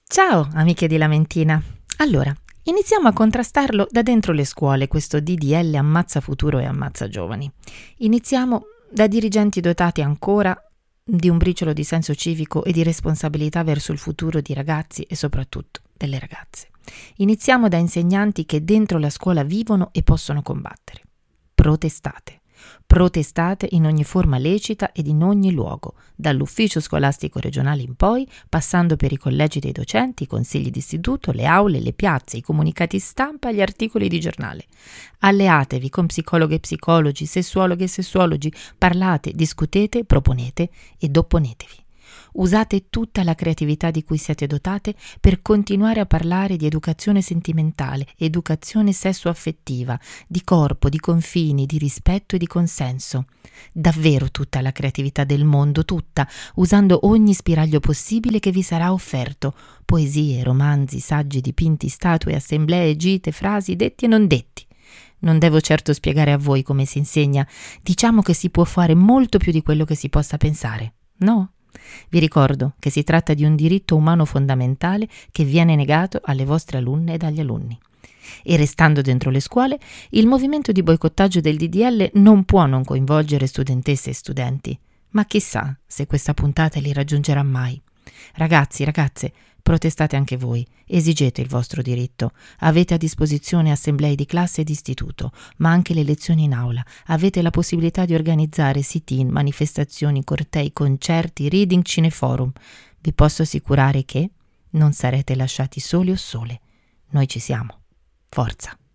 Ciao amiche di Lamentina. Allora, iniziamo a contrastarlo da dentro le scuole, questo DDL ammazza futuro e ammazza giovani. Iniziamo da dirigenti dotati ancora di un briciolo di senso civico e di responsabilità verso il futuro di ragazzi e soprattutto delle ragazze. Iniziamo da insegnanti che dentro la scuola vivono e possono combattere. Protestate. Protestate in ogni forma lecita ed in ogni luogo, dall'ufficio scolastico regionale in poi, passando per i collegi dei docenti, i consigli d'istituto, le aule, le piazze, i comunicati stampa e gli articoli di giornale. Alleatevi con psicologhe e psicologi, sessuologhe e sessuologi, parlate, discutete, proponete ed opponetevi. Usate tutta la creatività di cui siete dotate per continuare a parlare di educazione sentimentale, educazione sessuo-affettiva, di corpo, di confini, di rispetto e di consenso. Davvero tutta la creatività del mondo, tutta, usando ogni spiraglio possibile che vi sarà offerto. Poesie, romanzi, saggi, dipinti, statue, assemblee, gite, frasi, detti e non detti. Non devo certo spiegare a voi come si insegna. Diciamo che si può fare molto più di quello che si possa pensare, no? Vi ricordo che si tratta di un diritto umano fondamentale che viene negato alle vostre alunne ed agli alunni. E restando dentro le scuole, il movimento di boicottaggio del DDL non può non coinvolgere studentesse e studenti, ma chissà se questa puntata li raggiungerà mai. Ragazzi, ragazze, protestate anche voi, esigete il vostro diritto, avete a disposizione assemblee di classe e di istituto, ma anche le lezioni in aula, avete la possibilità di organizzare sit-in, manifestazioni, cortei, concerti, reading, cineforum. Vi posso assicurare che non sarete lasciati soli o sole. Noi ci siamo. Forza!